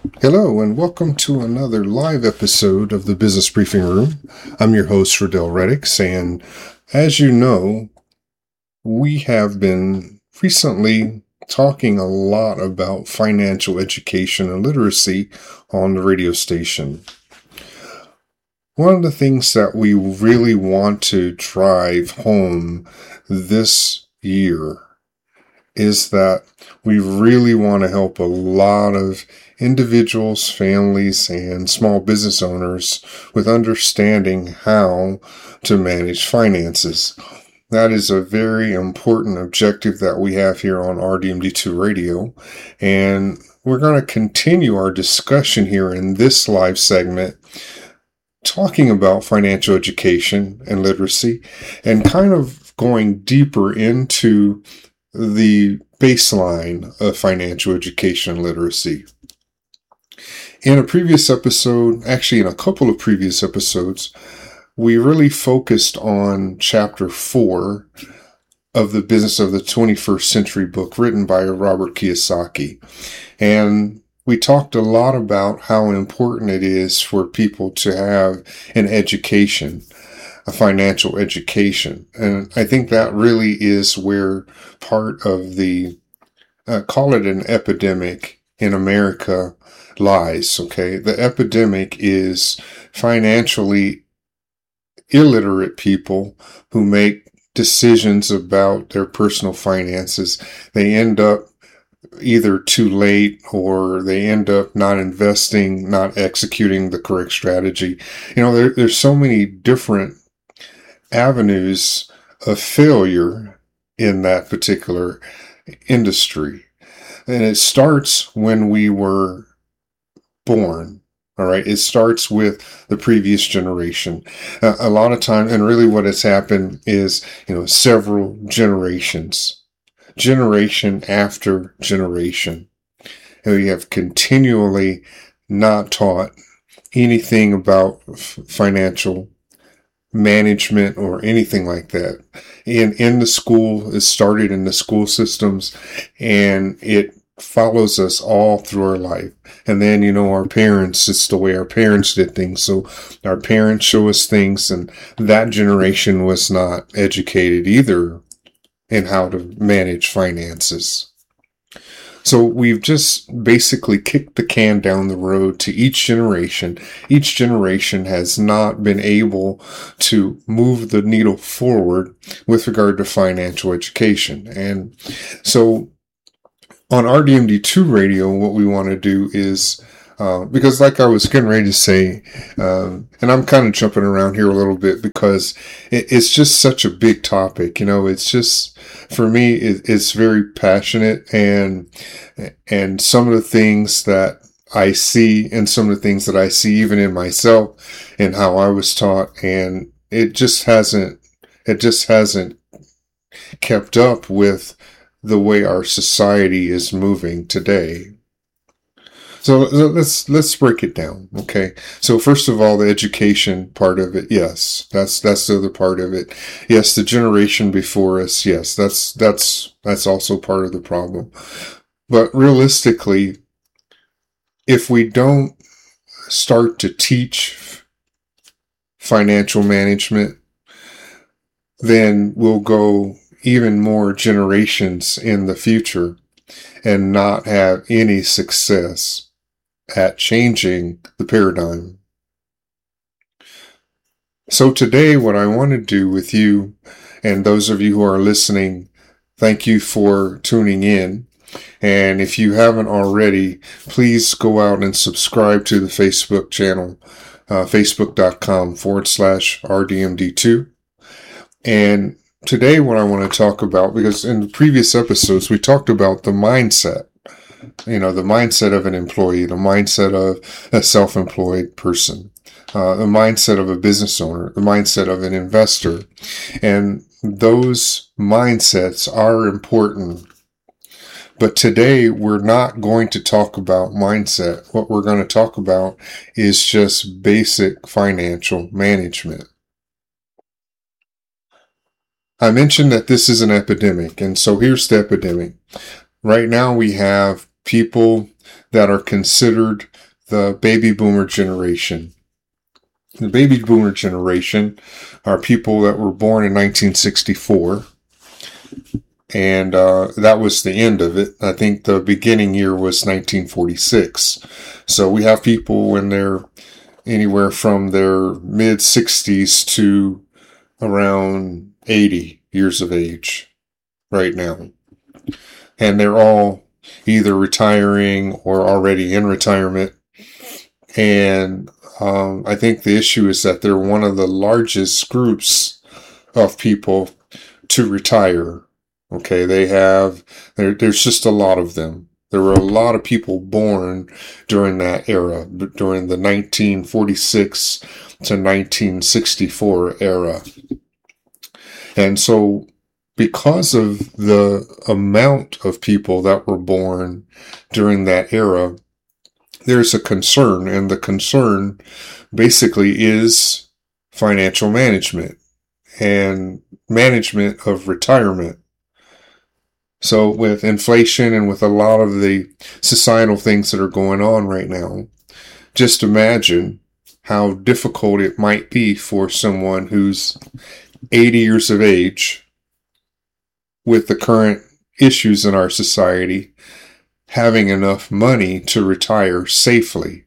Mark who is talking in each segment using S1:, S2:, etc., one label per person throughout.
S1: Hello, and welcome to another live episode of the Business Briefing Room. I'm your host, Riddell Reddix, and as you know, we have been recently talking a lot about financial education and literacy on the radio station. One of the things that we really want to drive home this year is that we really want to help a lot of individuals, families, and small business owners with understanding how to manage finances. That is a very important objective that we have here on RDMD2 Radio, and we're going to continue our discussion here in this live segment talking about financial education and literacy and kind of going deeper into the baseline of financial education and literacy. In a previous episode, actually in a couple of previous episodes, we really focused on chapter 4 of the Business of the 21st Century book written by Robert Kiyosaki. And we talked a lot about how important it is for people to have an education, a financial education. And I think that really is where part of the, call it an epidemic in America lies, okay? The epidemic is financially illiterate people who make decisions about their personal finances. They end up either too late or they end up not investing, not executing the correct strategy. You know, there's so many different avenues of failure in that particular industry. And it starts when we were born. All right. It starts with the previous generation. A lot of time, and really what has happened is, several generations, generation after generation. And we have continually not taught anything about financial management or anything like that. In the school, it started in the school systems, and it follows us all through our life. And then, our parents, it's the way our parents did things. So our parents show us things, and that generation was not educated either in how to manage finances. So we've just basically kicked the can down the road to each generation. Each generation has not been able to move the needle forward with regard to financial education. And so on RDMD2 Radio, what we want to do is, because like I was getting ready to say, and I'm kind of jumping around here a little bit because it's just such a big topic. It's just, for me, it's very passionate, and some of the things that I see and some of the things that I see even in myself and how I was taught, and it just hasn't kept up with the way our society is moving today. So let's break it down, okay? So first of all, the education part of it, yes, that's the other part of it. Yes, the generation before us, yes, that's also part of the problem. But realistically, if we don't start to teach financial management, then we'll go even more generations in the future and not have any success at changing the paradigm. So today, what I want to do with you and those of you who are listening, thank you for tuning in. And if you haven't already, please go out and subscribe to the Facebook channel, facebook.com/RDMD2. And today, what I want to talk about, because in the previous episodes, we talked about the mindset, the mindset of an employee, the mindset of a self-employed person, the mindset of a business owner, the mindset of an investor. And those mindsets are important. But today, we're not going to talk about mindset. What we're going to talk about is just basic financial management. I mentioned that this is an epidemic, and so here's the epidemic. Right now we have people that are considered the baby boomer generation. The baby boomer generation are people that were born in 1964. And that was the end of it. I think the beginning year was 1946. So we have people when they're anywhere from their mid 60s to around 80 years of age right now. And they're all either retiring or already in retirement. And I think the issue is that they're one of the largest groups of people to retire. Okay, there's just a lot of them. There were a lot of people born during that era, during the 1946 to 1964 era. And so because of the amount of people that were born during that era, there's a concern, and the concern basically is financial management and management of retirement. So with inflation and with a lot of the societal things that are going on right now, just imagine how difficult it might be for someone who's 80 years of age with the current issues in our society, having enough money to retire safely.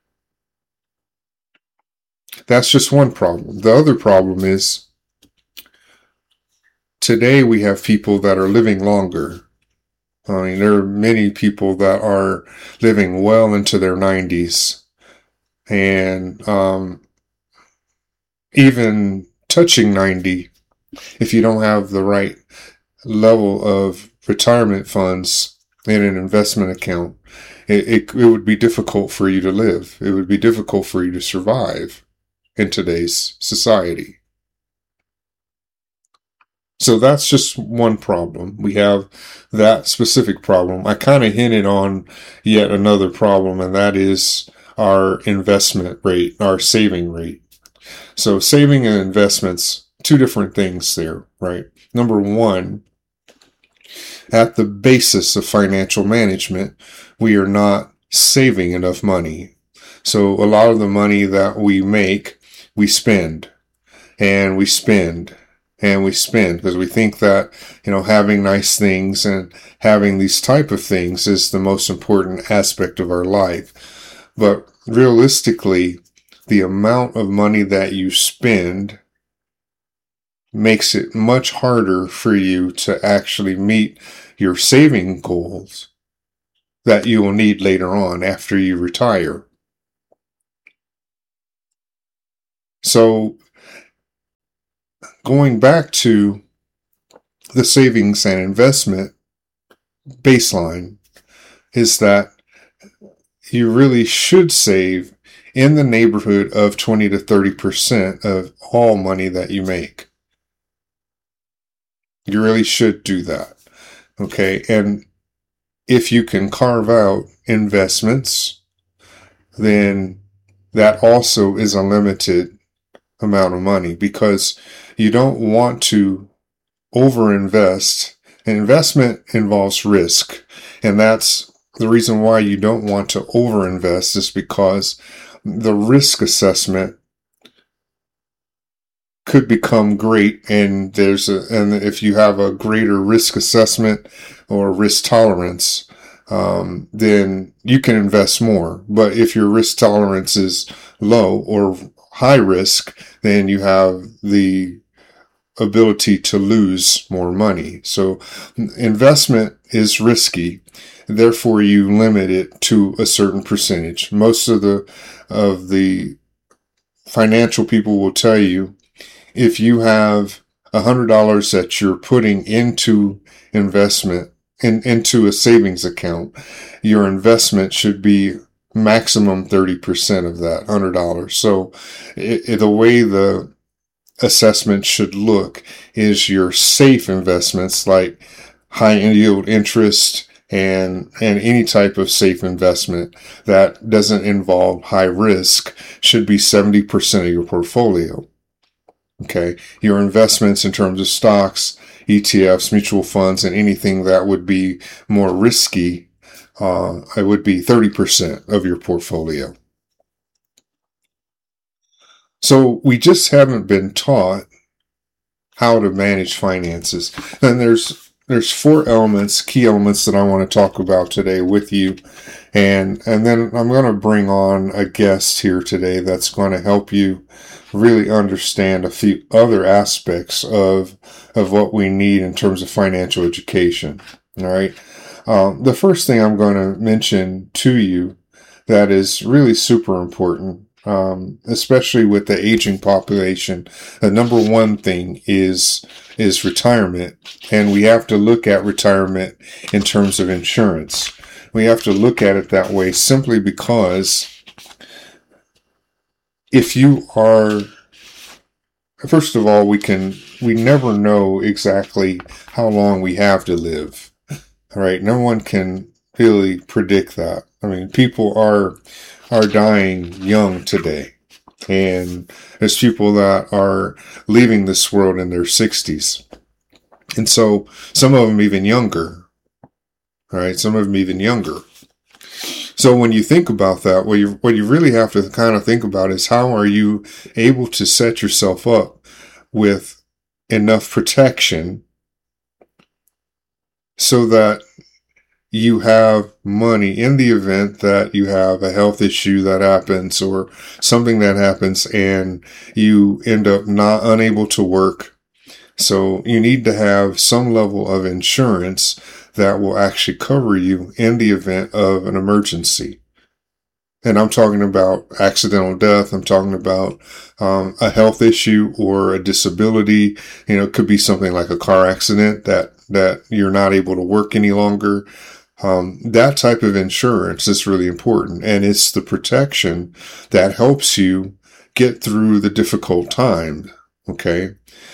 S1: That's just one problem. The other problem is today we have people that are living longer. I mean, there are many people that are living well into their 90s and even touching 90 if you don't have the right level of retirement funds in an investment account. It would be difficult for you to live. It would be difficult for you to survive in today's society. So that's just one problem. We have that specific problem. I kind of hinted on yet another problem, and that is our investment rate, our saving rate. So saving and investments, two different things there, right? Number one, at the basis of financial management, we are not saving enough money. So a lot of the money that we make, we spend, and we spend, and we spend because we think that, having nice things and having these type of things is the most important aspect of our life. But realistically, the amount of money that you spend makes it much harder for you to actually meet your saving goals that you will need later on after you retire. So going back to the savings and investment baseline is that you really should save in the neighborhood of 20 to 30% of all money that you make. You really should do that. Okay. And if you can carve out investments, then that also is a limited amount of money because you don't want to overinvest. An investment involves risk, and that's the reason why you don't want to overinvest is because the risk assessment could become great, and if you have a greater risk assessment or risk tolerance, then you can invest more. But if your risk tolerance is low or high risk, then you have the ability to lose more money. So investment is risky. Therefore, you limit it to a certain percentage. Most of the financial people will tell you if you have $100 that you're putting into investment into a savings account, your investment should be maximum 30% of that $100. So the way the assessment should look is your safe investments like high yield interest and any type of safe investment that doesn't involve high risk should be 70% of your portfolio. Okay. Your investments in terms of stocks, ETFs, mutual funds, and anything that would be more risky, it would be 30% of your portfolio. So we just haven't been taught how to manage finances. And there's four elements, key elements that I want to talk about today with you. And then I'm going to bring on a guest here today that's going to help you really understand a few other aspects of what we need in terms of financial education. All right. The first thing I'm going to mention to you that is really super important, especially with the aging population, the number one thing is retirement. And we have to look at retirement in terms of insurance. We have to look at it that way simply because if you are, first of all, we never know exactly how long we have to live. All right. No one can really predict that. I mean, people are dying young today. And there's people that are leaving this world in their 60s. And so some of them even younger. All right. Some of them even younger. So when you think about that, what you really have to kind of think about is how are you able to set yourself up with enough protection so that you have money in the event that you have a health issue that happens or something that happens and you end up unable to work. So you need to have some level of insurance that will actually cover you in the event of an emergency. And I'm talking about accidental death. I'm talking about a health issue or a disability. It could be something like a car accident that you're not able to work any longer. That type of insurance is really important. And it's the protection that helps you get through the difficult time. Okay.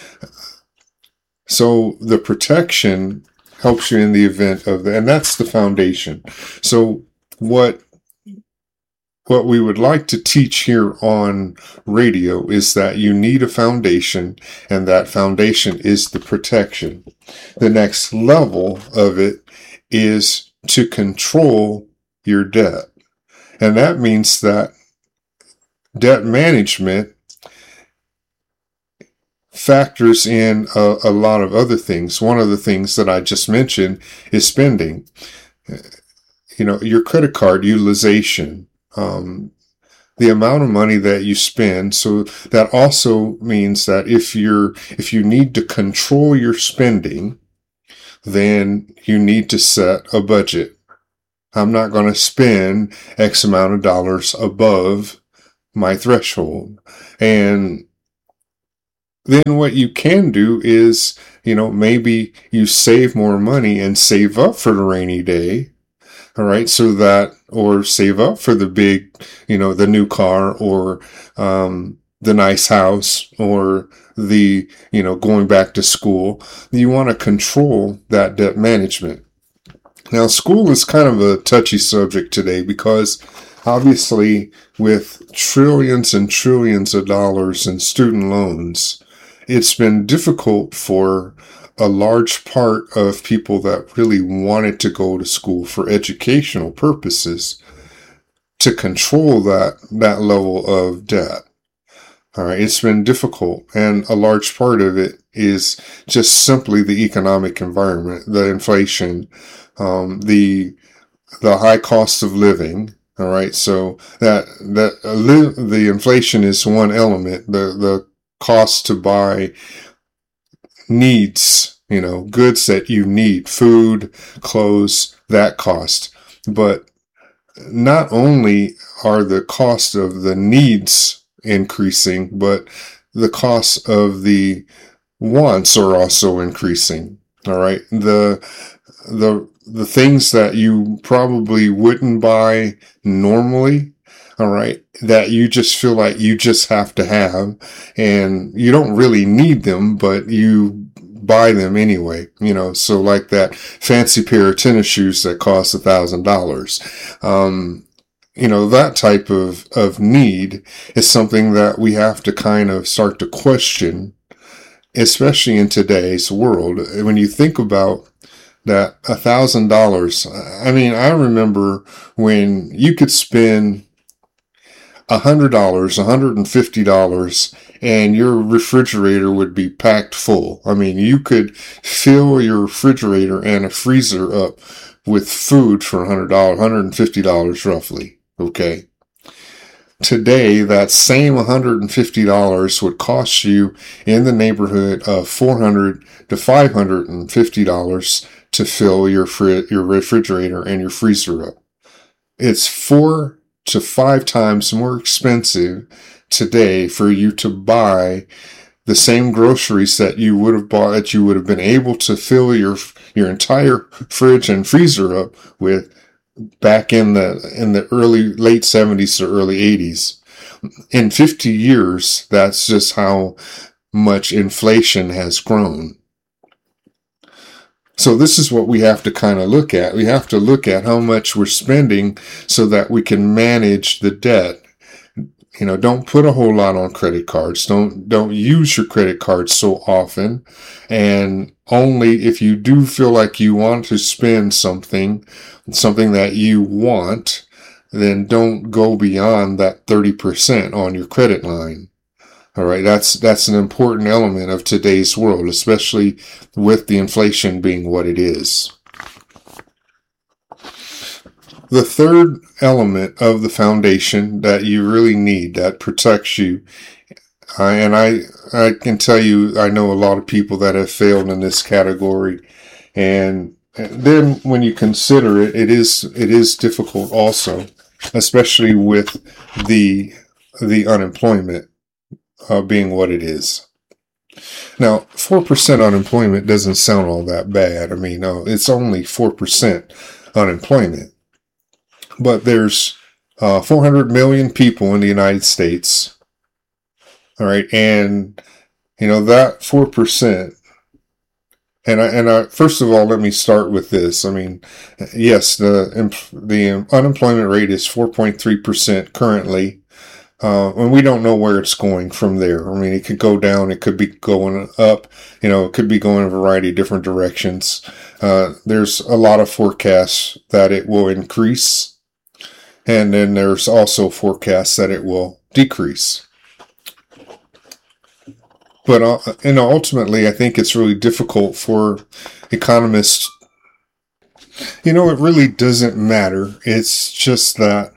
S1: So the protection helps you in the event of and that's the foundation. So what we would like to teach here on radio is that you need a foundation, and that foundation is the protection. The next level of it is to control your debt. And that means that debt management factors in a lot of other things. One of the things that I just mentioned is spending. Your credit card utilization, the amount of money that you spend. So that also means that if you need to control your spending, then you need to set a budget. I'm not going to spend X amount of dollars above my threshold. And then what you can do is, maybe you save more money and save up for the rainy day. All right. Or save up for the big, the new car or, the nice house or the, going back to school. You want to control that debt management. Now, school is kind of a touchy subject today because obviously with trillions and trillions of dollars in student loans, it's been difficult for a large part of people that really wanted to go to school for educational purposes to control that level of debt. All right. It's been difficult. And a large part of it is just simply the economic environment, the inflation, the high cost of living. All right. So the inflation is one element, the cost to buy needs, goods that you need, food, clothes, that cost. But not only are the cost of the needs increasing, but the cost of the wants are also increasing. All right. The things that you probably wouldn't buy normally, all right, that you just feel like you just have to have, and you don't really need them, but you buy them anyway, so like that fancy pair of tennis shoes that cost $1,000. That type of need is something that we have to kind of start to question, especially in today's world. When you think about that $1,000. I mean, I remember when you could spend $100, $150, and your refrigerator would be packed full. I mean, you could fill your refrigerator and a freezer up with food for $100, $150 roughly. Okay. Today, that same $150 would cost you in the neighborhood of $400 to $550 to fill your refrigerator and your freezer up. It's 4 to 5 times more expensive today for you to buy the same groceries that you would have bought, that you would have been able to fill your entire fridge and freezer up with back in the late 70s to early 80s. In 50 years, that's just how much inflation has grown. So this is what we have to kind of look at. We have to look at how much we're spending so that we can manage the debt. You know, don't put a whole lot on credit cards. Don't use your credit cards so often. And only if you do feel like you want to spend something that you want, then don't go beyond that 30% on your credit line. All right. That's an important element of today's world, especially with the inflation being what it is. The third element of the foundation that you really need, that protects you, and I can tell you, I know a lot of people that have failed in this category, and then when you consider it, it is difficult also, especially with the unemployment being what it is. Now, 4% unemployment doesn't sound all that bad. I mean, it's only 4% unemployment. But there's 400 million people in the United States. All right. And, you know, that 4%. And I first of all, let me start with this. I mean, yes, the unemployment rate is 4.3% currently. And we don't know where it's going from there. I mean, it could go down. It could be going up. You know, it could be going in a variety of different directions. There's a lot of forecasts that it will increase. And then there's also forecasts that it will decrease. But ultimately, I think it's really difficult for economists. You know, it really doesn't matter. It's just that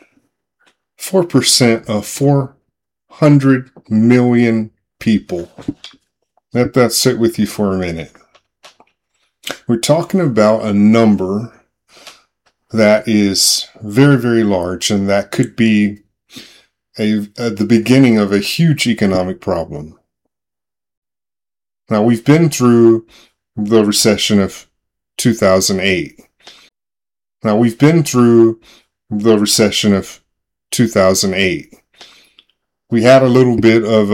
S1: 4% of 400 million people. Let that sit with you for a minute. We're talking about a number that is very, very large, and that could be the beginning of a huge economic problem. Now, we've been through the recession of 2008. We had a little bit of